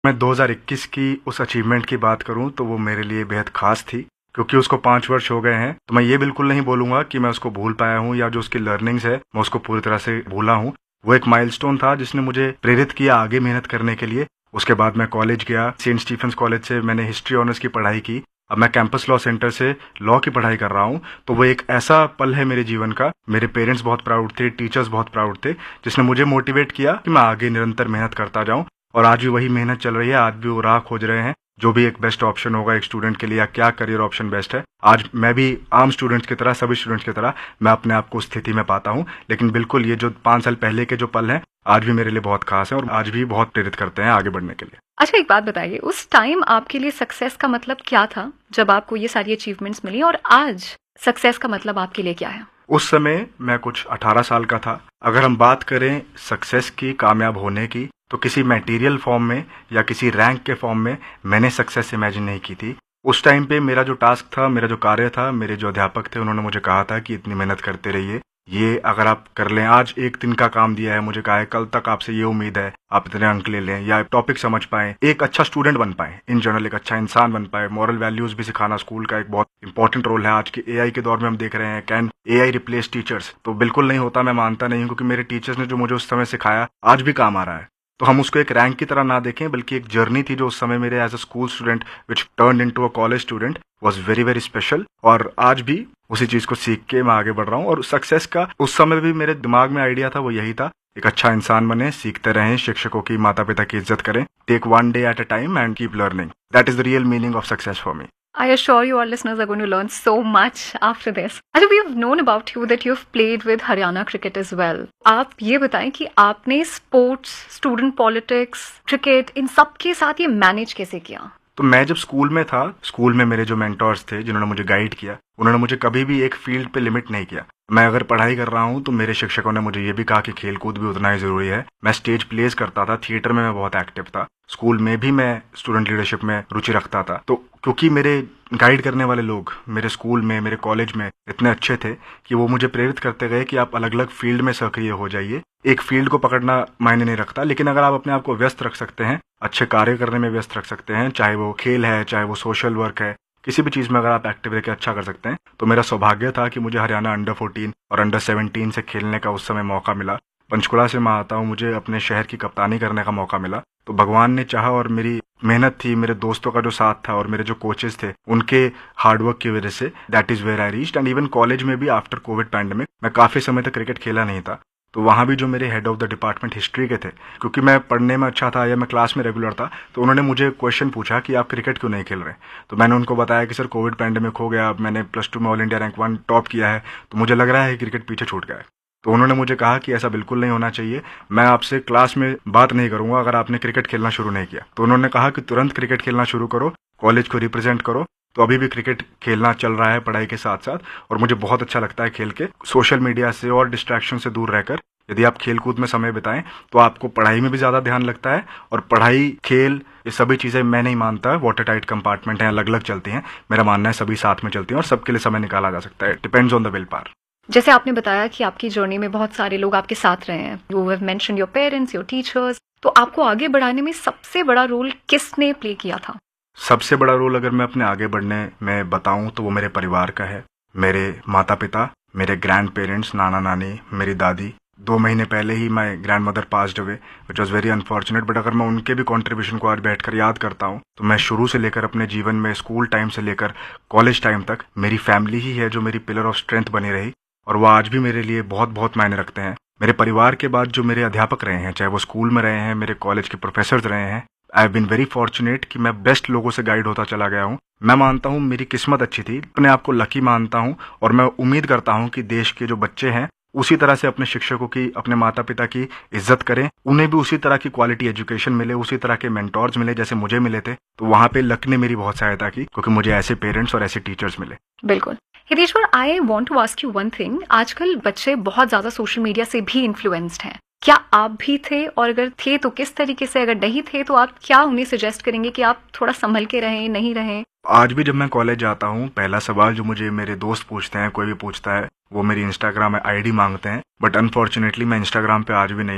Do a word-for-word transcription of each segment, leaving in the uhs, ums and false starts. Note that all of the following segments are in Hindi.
मैं दो हज़ार इक्कीस की उस अचीवमेंट की बात करूं तो वो मेरे लिए बेहद खास थी, क्योंकि उसको पाँच वर्ष हो गए हैं। तो मैं ये बिल्कुल नहीं बोलूंगा कि मैं उसको भूल पाया हूं या जो उसकी लर्निंग्स है मैं उसको पूरी तरह से भूला हूं। वो एक माइलस्टोन था जिसने मुझे प्रेरित किया आगे मेहनत करने के लिए। उसके बाद मैं कॉलेज गया, सेंट स्टीफेंस कॉलेज से मैंने हिस्ट्री ऑनर्स की पढ़ाई की। अब मैं कैंपस लॉ सेंटर से लॉ की पढ़ाई कर रहा हूं। तो वो एक ऐसा पल है मेरे जीवन का। मेरे पेरेंट्स बहुत प्राउड थे, टीचर्स बहुत प्राउड थे, जिसने मुझे मोटिवेट किया कि मैं आगे निरंतर मेहनत करता जाऊं। और आज भी वही मेहनत चल रही है। आज भी वो राह खोज रहे हैं जो भी एक बेस्ट ऑप्शन होगा एक स्टूडेंट के लिए, या क्या करियर ऑप्शन बेस्ट है। आज मैं भी आम स्टूडेंट्स की तरह, सभी स्टूडेंट्स की तरह मैं अपने आप को उस स्थिति में पाता हूं। लेकिन बिल्कुल ये जो पांच साल पहले के जो पल हैं आज भी मेरे लिए बहुत खास है और आज भी बहुत प्रेरित करते हैं आगे बढ़ने के लिए। अच्छा, एक बात बताइए, उस टाइम आपके लिए सक्सेस का मतलब क्या था जब आपको ये सारी अचीवमेंट्स मिली, और आज सक्सेस का मतलब आपके लिए क्या है? उस समय मैं कुछ अठारह साल का था। अगर हम बात करें सक्सेस की, कामयाब होने की, तो किसी मटेरियल फॉर्म में या किसी रैंक के फॉर्म में मैंने सक्सेस इमेजिन नहीं की थी। उस टाइम पे मेरा जो टास्क था, मेरा जो कार्य था, मेरे जो अध्यापक थे उन्होंने मुझे कहा था कि इतनी मेहनत करते रहिए, ये अगर आप कर लें, आज एक दिन का काम दिया है, मुझे कहा है कल तक आपसे ये उम्मीद है आप इतने अंक ले लें या टॉपिक समझ पाएं, एक अच्छा स्टूडेंट बन पाएं, इन जनरल एक अच्छा इंसान बन पाए। मॉरल वैल्यूज भी सिखाना स्कूल का एक बहुत इंपॉर्टेंट रोल है। आज के एआई के दौर में हम देख रहे हैं, कैन एआई रिप्लेस टीचर्स? तो बिल्कुल नहीं होता, मैं मानता नहीं हूं, क्योंकि मेरे टीचर्स ने जो मुझे उस समय सिखाया आज भी काम आ रहा है। तो हम उसको एक रैंक की तरह ना देखें, बल्कि एक जर्नी थी जो उस समय मेरे as a school student which turned into a college student was very very special. और आज भी उसी चीज को सीख के मैं आगे बढ़ रहा हूँ। और सक्सेस का उस समय भी मेरे दिमाग में आइडिया था, वो यही था, एक अच्छा इंसान बने, सीखते रहें, शिक्षकों की, माता पिता की इज्जत करें, take one day at a time and keep learning. That is the real meaning of success for me. I assure you, our listeners are going to learn so much after this. अच्छा, we have known about you that you've played with Haryana cricket as well. आप ये बताएं कि आपने स्पोर्ट्स, स्टूडेंट पॉलिटिक्स, क्रिकेट, इन सब के साथ ये मैनेज कैसे किया? तो मैं जब स्कूल में था, स्कूल में मेरे जो मेंटोर्स थे जिन्होंने मुझे गाइड किया, उन्होंने मुझे कभी भी एक फील्ड पे लिमिट नहीं किया। मैं अगर पढ़ाई कर रहा हूँ तो मेरे शिक्षकों ने मुझे ये भी कहा कि खेल कूद भी उतना ही जरूरी है। मैं स्टेज प्लेस करता था, थिएटर में मैं बहुत एक्टिव था, स्कूल में भी मैं स्टूडेंट लीडरशिप में रुचि रखता था। तो क्योंकि मेरे गाइड करने वाले लोग मेरे स्कूल में, मेरे कॉलेज में इतने अच्छे थे कि वो मुझे प्रेरित करते गए कि आप अलग अलग फील्ड में सक्रिय हो जाइए। एक फील्ड को पकड़ना मायने नहीं रखता, लेकिन अगर आप अपने आप को व्यस्त रख सकते हैं, अच्छे कार्य करने में व्यस्त रख सकते हैं, चाहे वो खेल है, चाहे वो सोशल वर्क है, किसी भी चीज में अगर आप एक्टिव रह के अच्छा कर सकते हैं, तो मेरा सौभाग्य था कि मुझे हरियाणा अंडर फोर्टीन और अंडर सेवनटीन से खेलने का उस समय मौका मिला। पंचकुला से मैं आता हूँ, मुझे अपने शहर की कप्तानी करने का मौका मिला। तो भगवान ने चाहा और मेरी मेहनत थी, मेरे दोस्तों का जो साथ था और मेरे जो कोचेस थे उनके हार्डवर्क की वजह say that is where I reached. And even college में भी आफ्टर कोविड पैंडेमिक मैं काफी समय तक क्रिकेट खेला नहीं था। तो वहां भी जो मेरे head of the department history के थे, क्योंकि मैं पढ़ने में अच्छा था या मैं क्लास में रेगुलर था, तो उन्होंने मुझे क्वेश्चन पूछा कि आप क्रिकेट क्यों नहीं खेल रहे। तो मैंने उनको बताया कि सर कोविड पैंडेमिक हो गया, अब मैंने प्लस टू में all India rank one top किया है, तो मुझे लग रहा है क्रिकेट पीछे छूट गया है। तो उन्होंने मुझे कहा कि ऐसा बिल्कुल नहीं होना चाहिए, मैं आपसे क्लास में बात नहीं करूंगा अगर आपने क्रिकेट खेलना शुरू नहीं किया। तो उन्होंने कहा कि तुरंत क्रिकेट खेलना शुरू करो, कॉलेज को रिप्रेजेंट करो। तो अभी भी क्रिकेट खेलना चल रहा है पढ़ाई के साथ साथ, और मुझे बहुत अच्छा लगता है खेल के। सोशल मीडिया से और डिस्ट्रैक्शन से दूर रहकर यदि आप खेल कूद में समय बिताएं तो आपको पढ़ाई में भी ज्यादा ध्यान लगता है। और पढ़ाई, खेल, ये सभी चीजें मैं नहीं मानता वाटर टाइट कंपार्टमेंट हैं, अलग अलग चलती हैं। मेरा मानना है सभी साथ में चलती हैं और सबके लिए समय निकाला जा सकता है। Depends on the will power. जैसे आपने बताया कि आपकी जर्नी में बहुत सारे लोग आपके साथ रहे हैं, you have mentioned your parents, your teachers, तो आपको आगे बढ़ाने में सबसे बड़ा रोल किसने प्ले किया था? सबसे बड़ा रोल अगर मैं अपने आगे बढ़ने में बताऊं तो वो मेरे परिवार का है। मेरे माता पिता, मेरे ग्रैंड पेरेंट्स, नाना नानी, मेरी दादी। दो महीने पहले ही my grand mother passed away which was very unfortunate, but अगर मैं उनके भी कॉन्ट्रीब्यूशन को आज बैठकर याद करता हूँ तो मैं शुरू से लेकर अपने जीवन में, स्कूल टाइम से लेकर कॉलेज टाइम तक, मेरी फैमिली ही है जो मेरी पिलर ऑफ स्ट्रेंथ बनी रही, और वो आज भी मेरे लिए बहुत बहुत मायने रखते हैं। मेरे परिवार के बाद जो मेरे अध्यापक रहे हैं, चाहे वो स्कूल में रहे हैं, मेरे कॉलेज के प्रोफेसर्स रहे हैं, I have been very fortunate कि मैं बेस्ट लोगों से गाइड होता चला गया हूँ। मैं मानता हूँ मेरी किस्मत अच्छी थी, अपने आप को लकी मानता हूँ, और मैं उम्मीद करता हूँ कि देश के जो बच्चे हैं उसी तरह से अपने शिक्षकों की, अपने माता पिता की इज्जत करें, उन्हें भी उसी तरह की क्वालिटी एजुकेशन मिले, उसी तरह के मेंटोर्स मिले जैसे मुझे मिले थे। तो वहां पे लक ने मेरी बहुत सहायता की, क्योंकि मुझे ऐसे पेरेंट्स और ऐसे टीचर्स मिले। बिल्कुल। Hiteshwar, I want to ask you one thing. आजकल बच्चे बहुत ज्यादा सोशल मीडिया से भी इन्फ्लुएंस्ड हैं, क्या आप भी थे, और अगर थे तो किस तरीके से? अगर नहीं थे तो आप क्या उन्हें सजेस्ट करेंगे कि आप थोड़ा संभल के रहें, नहीं रहें? आज भी जब मैं कॉलेज जाता हूँ, पहला सवाल जो मुझे मेरे दोस्त पूछते हैं, कोई भी पूछता है, वो मेरी इंस्टाग्राम आईडी मांगते हैं। बट अनफॉर्चुनेटली मैं इंस्टाग्राम पे आज भी नहीं हूँ।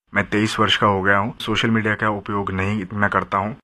मैं तेईस वर्ष का हो गया हूँ। सोशल मीडिया का उपयोग नहीं मैं करता हूँ।